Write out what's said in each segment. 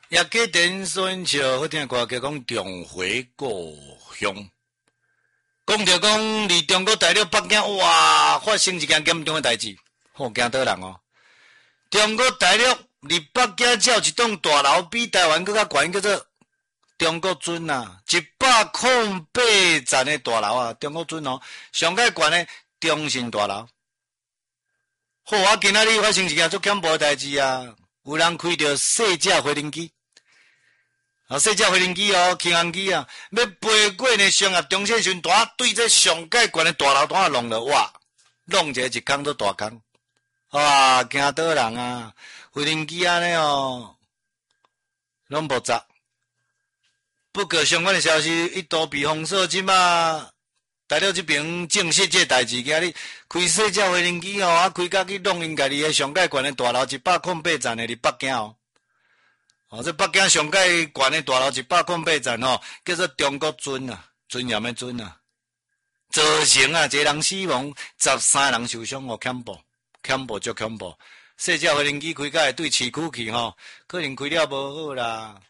也给电收音笑，好听歌叫讲重回故乡。讲着讲，离中国大陆北京，哇，发生一件严重的代志，好惊倒人哦！中国大陆离北京只有一栋大楼，比台湾更加高，叫做中国尊啊，108层的大楼啊，中国尊哦，上界高的中信大楼。好啊，今仔日发生一件足恐怖的代志啊！有人开着细只飞行机。细只飞行机哦，轻航机啊，要飞过呢商业中心时，大对这上界悬的大楼大弄了，哇，弄一空都大空，哇，惊倒人啊！飞行机安尼哦，拢爆炸。不过相关的消息一度被封锁，即马大陆这边证实这代志，今日开细只飞行机哦，开甲去弄因家己的上界悬的大楼108层的伫北京哦。这北京上界悬的大楼108层哦，叫做中国尊啊，尊严的尊啊，造成啊，一个人死亡，13人受伤哦，恐怖足恐怖！细只飞行机开甲会对市区去吼，可能开了无好啦。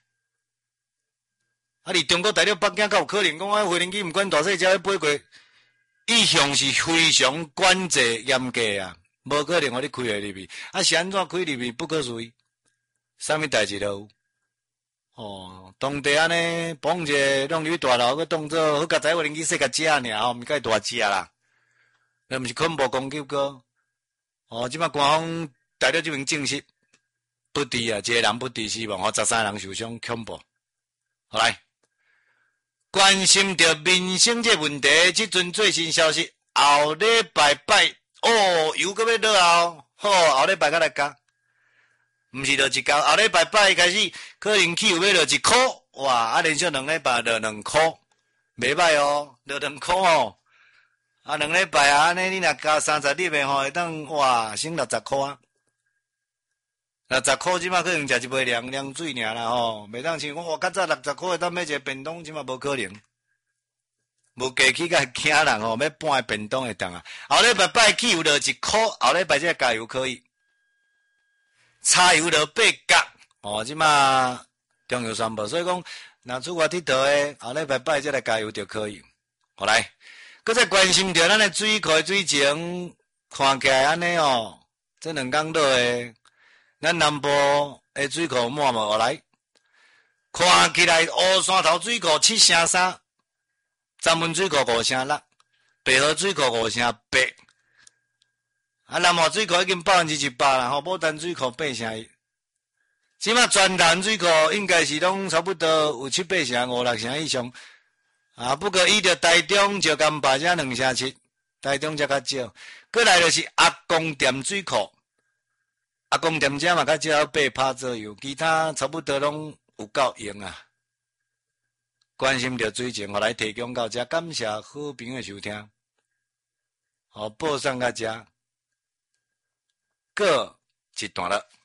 离中国大陆北京，敢有可能讲飞行机毋管大细只要飞过，意向是非常管制严格啊，无可能互你开会入去。是安怎开入去不可思议？啥物代志都有。当地安尼绑者弄入大楼，佮当作好甲载飞行机细甲食尔，毋是介大只啦。那毋是恐怖攻击个。即摆官方大陆这边证实不治啊，一个人不治死亡，13人受伤，恐怖。好来，关心着民生这问题，即阵最新消息，后礼拜又搁要落后，好，后礼拜再来讲。毋是落一工，后礼拜开始，可能汽油要落1块，哇！连续2礼拜落2块，袂歹哦，落2块哦。2礼拜安尼你若加30粒的吼，会当哇，省60块啊。60块即马可能食一杯凉水尔啦吼，袂当像我较早60块会当买一个便当，即马无可能。无价起甲惊人吼，要半个便当会当啊。后礼拜汽油落1块，后礼拜这加油可以。柴油落8角，即马中油宣布，所以讲，若出国佚佗诶，后礼拜再来加油就可以。好来，搁再关心着咱诶水库水情，看起来安尼哦，这2天落诶，咱南部诶水库满无？来，看起来乌山头水库7成3，曾文水库5成6，白河水库5成8。南华水库已经100%啦，牡丹水库8成1，即马全潭水库应该是拢差不多有7、8成、5、6成以上。不过伊着台中、石冈坝才2成7，台中才较少。过来就是阿公店水库，阿公店这嘛较少8%左右，其他差不多拢有够用啊。关心着水情，我来提供到这，感谢好朋友收听。报送到这。过一段落。